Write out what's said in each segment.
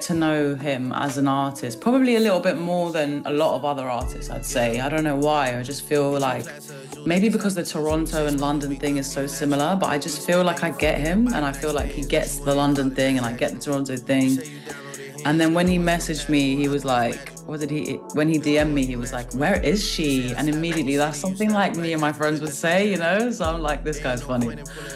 to know him as an artist, probably a little bit more than a lot of other artists, I'd say. I don't know why. I just feel like maybe because the Toronto and London thing is so similar, but I just feel like I get him and I feel like he gets the London thing and I get the Toronto thing. And then when he messaged me, he was like, when he DM'd me, he was like, where is she? And immediately that's something like me and my friends would say, you know? So I'm like, this guy's funny.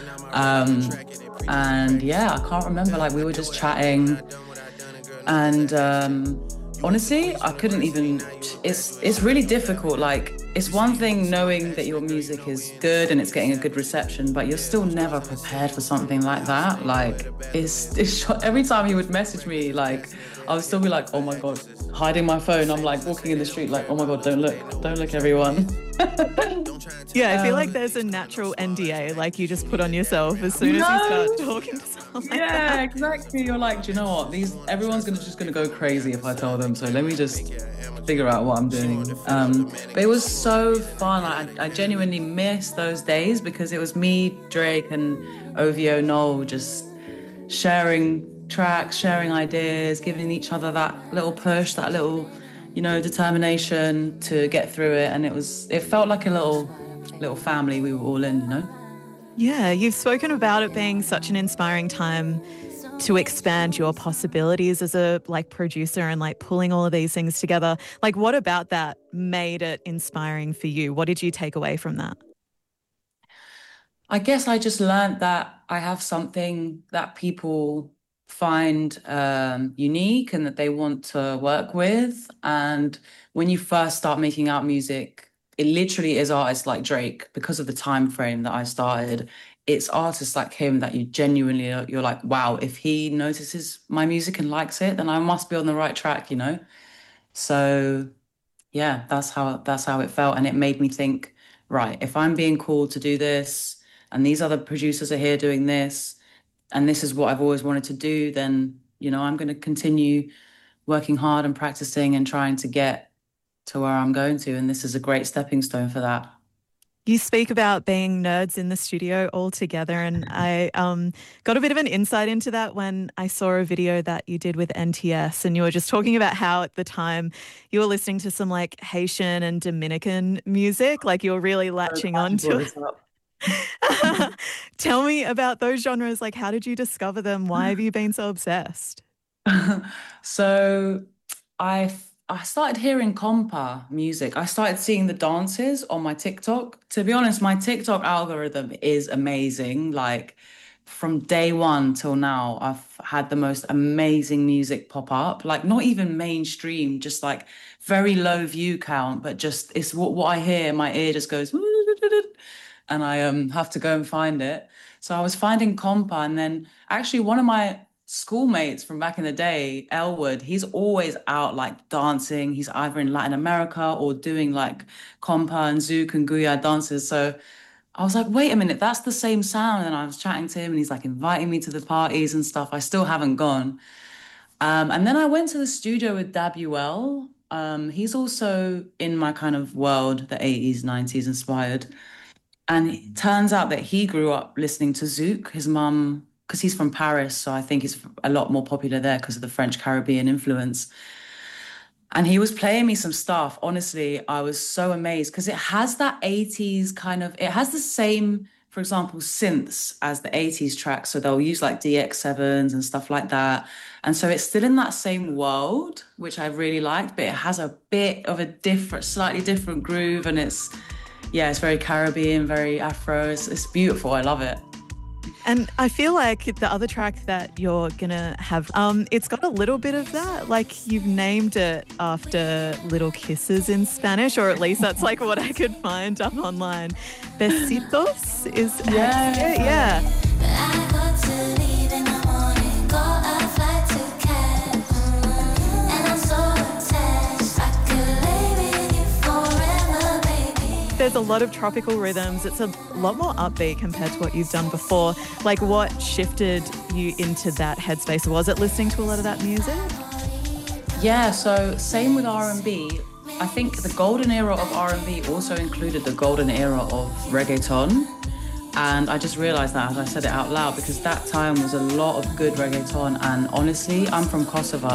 And yeah, I can't remember, like we were just chatting and honestly, I couldn't even, it's really difficult. Like, it's one thing knowing that your music is good and it's getting a good reception, but you're still never prepared for something like that. Like, it's every time he would message me, like, I would still be like, oh my God, hiding my phone. I'm like walking in the street like, oh my God, don't look everyone. Yeah, I feel like there's a natural NDA, like you just put on yourself as soon as you start talking to someone like that. Exactly. You're like, do you know what? Everyone's just gonna go crazy if I tell them. So let me just figure out what I'm doing. But it was so fun. I genuinely miss those days because it was me, Drake, and OVO Noel just sharing tracks, sharing ideas, giving each other that little push, that little, determination to get through it. And it felt like a little family we were all in, you know? Yeah, you've spoken about it being such an inspiring time to expand your possibilities as a producer and pulling all of these things together. What about that made it inspiring for you? What did you take away from that? I guess I just learned that I have something that people find unique and that they want to work with. And when you first start making out music, it literally is artists like Drake, because of the time frame that I started. It's artists like him that you're like, wow, if he notices my music and likes it, then I must be on the right track, you know? So yeah, that's how it felt. And it made me think, right, if I'm being called to do this and these other producers are here doing this, and this is what I've always wanted to do, then, I'm going to continue working hard and practicing and trying to get to where I'm going to. And this is a great stepping stone for that. You speak about being nerds in the studio all together, and I got a bit of an insight into that when I saw a video that you did with NTS, and you were just talking about how at the time you were listening to some Haitian and Dominican music, you were really latching on to it. Tell me about those genres. How did you discover them? Why have you been so obsessed? So I started hearing compa music. I started seeing the dances on my TikTok. To be honest, my TikTok algorithm is amazing. From day one till now, I've had the most amazing music pop up. Not even mainstream, just very low view count, but just it's what I hear. My ear just goes, and I have to go and find it. So I was finding compa, and then actually one of my schoolmates from back in the day, Elwood, he's always out dancing. He's either in Latin America or doing compa and zouk and Guyad dances. So I was like, wait a minute, that's the same sound. And I was chatting to him and he's inviting me to the parties and stuff. I still haven't gone. And then I went to the studio with Dabuel. He's also in my kind of world, the 80s, 90s inspired. And it turns out that he grew up listening to zouk. His mum, because he's from Paris, so I think it's a lot more popular there because of the French Caribbean influence. And he was playing me some stuff. Honestly, I was so amazed because it has that 80s it has the same, for example, synths as the 80s tracks. So they'll use DX7s and stuff like that. And so it's still in that same world, which I really liked, but it has a bit of a slightly different groove. And it's very Caribbean, very Afro. It's beautiful. I love it. And I feel like the other track that you're going to have, it's got a little bit of that. You've named it after Little Kisses in Spanish, or at least that's what I could find up online. Besitos is... Yeah. There's a lot of tropical rhythms. It's a lot more upbeat compared to what you've done before. What shifted you into that headspace? Was it listening to a lot of that music? Yeah, so same with R&B. I think the golden era of R&B also included the golden era of reggaeton. And I just realized that as I said it out loud, because that time was a lot of good reggaeton. And honestly, I'm from Kosovo.